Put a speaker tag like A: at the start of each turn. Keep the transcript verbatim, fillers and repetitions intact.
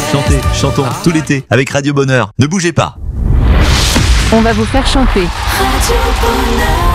A: Chantez, chantons tout l'été avec Radio Bonheur. Ne bougez pas.
B: On va vous faire chanter.
C: Radio Bonheur.